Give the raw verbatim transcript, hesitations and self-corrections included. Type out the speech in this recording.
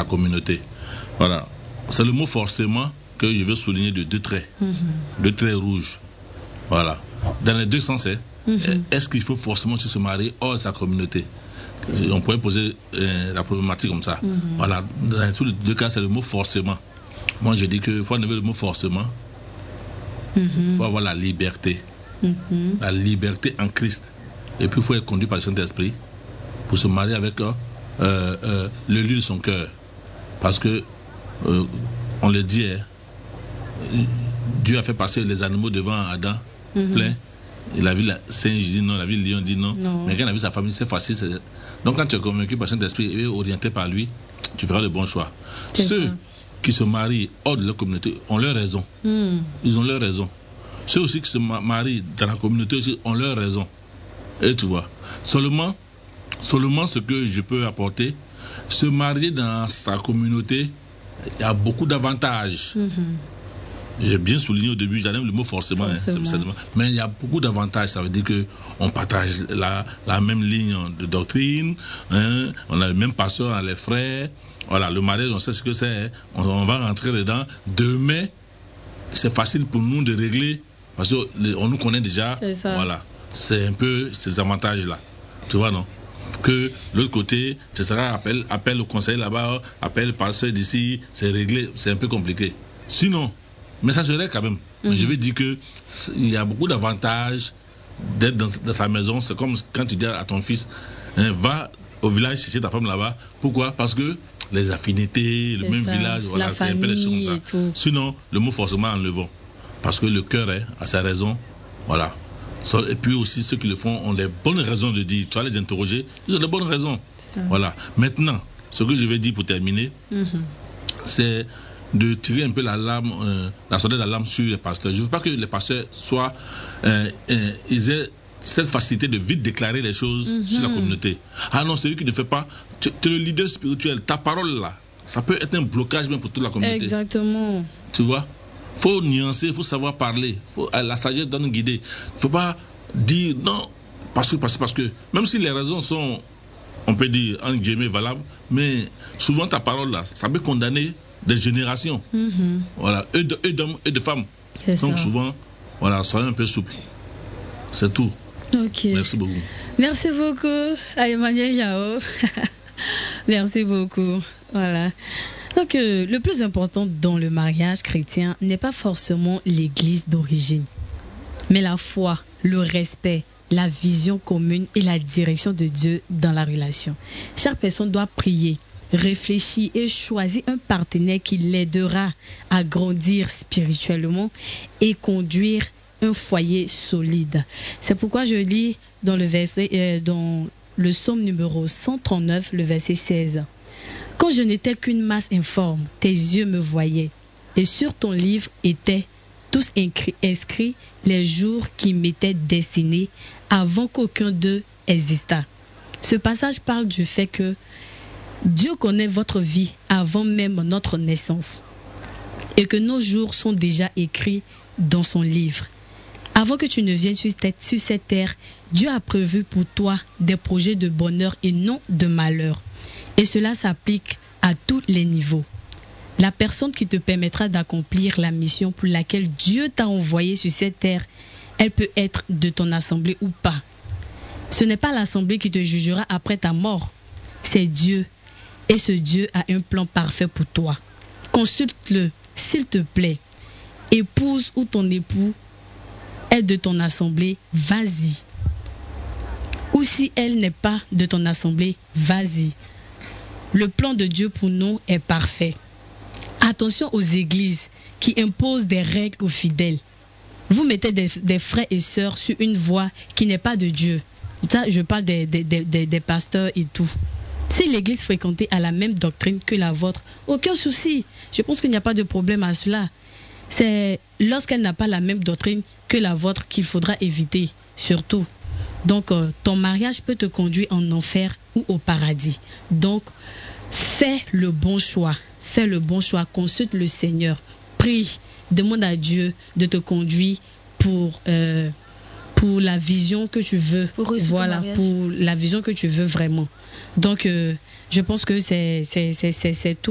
sa communauté. Voilà. C'est le mot forcément que je veux souligner de deux traits. Mm-hmm. Deux traits rouges. Voilà. Dans les deux sens, hein, mm-hmm. est-ce qu'il faut forcément se marier hors de sa communauté? On pourrait poser euh, la problématique comme ça. Mm-hmm. Voilà. Dans tous les deux cas, c'est le mot forcément. Moi, je dis qu'il faut enlever le mot forcément. Il mm-hmm. faut avoir la liberté. Mm-hmm. La liberté en Christ. Et puis, il faut être conduit par le Saint-Esprit pour se marier avec euh, euh, le lieu de son cœur. Parce que, euh, on le dit, hein, Dieu a fait passer les animaux devant Adam, mm-hmm. plein. Et la ville singe dit non, la ville lion dit non. non. Mais quand on a vu sa famille, c'est facile. C'est... Donc, quand tu es convaincu par le Saint-Esprit et orienté par lui, tu feras le bon choix. C'est Ceux ça. Qui se marient hors de leur communauté ont leur raison. Mm. Ils ont leur raison. Ceux aussi qui se marient dans la communauté aussi ont leur raison. Et tu vois, seulement, seulement ce que je peux apporter, se marier dans sa communauté, il y a beaucoup d'avantages. Mm-hmm. J'ai bien souligné au début, j'enlève le mot forcément, forcément. Hein, mais il y a beaucoup d'avantages. Ça veut dire qu'on partage la, la même ligne de doctrine, hein, on a le même pasteur, on a les frères. Voilà, le mariage, on sait ce que c'est, hein, on, on va rentrer dedans. Demain, c'est facile pour nous de régler, parce qu'on nous connaît déjà. C'est ça. Voilà, c'est un peu ces avantages-là. Tu vois, non? Que l'autre côté, ce sera appel, appel au conseil là-bas, appel au pasteur d'ici, c'est réglé, c'est un peu compliqué. Sinon, mais ça serait quand même. Mm-hmm. Mais je veux dire que il y a beaucoup d'avantages d'être dans, dans sa maison. C'est comme quand tu dis à ton fils, hein, va au village chercher ta femme là-bas. Pourquoi? Parce que les affinités, le c'est même ça. Village, voilà, la c'est un peu les choses comme ça. Sinon, le mot forcément enlevant. Parce que le cœur hein, a sa raison. Voilà. Et puis aussi, ceux qui le font ont des bonnes raisons de dire. Tu vas les interroger, ils ont des bonnes raisons. Voilà. Maintenant, ce que je vais dire pour terminer, mm-hmm. c'est de tirer un peu la lame, euh, la sonnette d'alarme sur les pasteurs. Je ne veux pas que les pasteurs soient, euh, euh, ils aient cette facilité de vite déclarer les choses mm-hmm. sur la communauté. Ah non, celui qui ne fait pas, tu es le leader spirituel, ta parole là, ça peut être un blocage même pour toute la communauté. Exactement. Tu vois, faut nuancer, faut savoir parler, faut, la sagesse doit nous guider. Faut pas dire non, parce que, parce que, parce que, même si les raisons sont, on peut dire, en guillemets, valables, mais souvent ta parole là, ça peut condamner des générations, mm-hmm. voilà, et, de, et d'hommes et de femmes. C'est donc ça. Souvent, voilà, soyez un peu souple. C'est tout. Ok. Merci beaucoup. Merci beaucoup à Emmanuel Jao. Merci beaucoup. Voilà. Donc, euh, le plus important dans le mariage chrétien n'est pas forcément l'église d'origine, mais la foi, le respect, la vision commune et la direction de Dieu dans la relation. Chaque personne doit prier, réfléchir et choisir un partenaire qui l'aidera à grandir spirituellement et conduire un foyer solide. C'est pourquoi je lis dans le verset, euh, dans le psaume numéro cent trente-neuf, le verset seize. Quand je n'étais qu'une masse informe, tes yeux me voyaient, et sur ton livre étaient tous inscrits les jours qui m'étaient destinés avant qu'aucun d'eux existât. Ce passage parle du fait que Dieu connaît votre vie avant même notre naissance et que nos jours sont déjà écrits dans son livre. Avant que tu ne viennes sur cette terre, Dieu a prévu pour toi des projets de bonheur et non de malheur. Et cela s'applique à tous les niveaux. La personne qui te permettra d'accomplir la mission pour laquelle Dieu t'a envoyé sur cette terre, elle peut être de ton assemblée ou pas. Ce n'est pas l'assemblée qui te jugera après ta mort, c'est Dieu. Et ce Dieu a un plan parfait pour toi. Consulte-le, s'il te plaît. Épouse ou ton époux est de ton assemblée, vas-y. Ou si elle n'est pas de ton assemblée, vas-y. Le plan de Dieu pour nous est parfait. Attention aux églises qui imposent des règles aux fidèles. Vous mettez des, des frères et sœurs sur une voie qui n'est pas de Dieu. Ça, je parle des, des, des, des pasteurs et tout. Si l'église fréquentée a la même doctrine que la vôtre, aucun souci. Je pense qu'il n'y a pas de problème à cela. C'est lorsqu'elle n'a pas la même doctrine que la vôtre qu'il faudra éviter, surtout. Donc, euh, ton mariage peut te conduire en enfer ou au paradis. Donc, fais le bon choix. Fais le bon choix. Consulte le Seigneur. Prie. Demande à Dieu de te conduire pour, euh, pour la vision que tu veux. Pour voilà, pour la vision que tu veux vraiment. Donc, euh, je pense que c'est, c'est, c'est, c'est, c'est tout.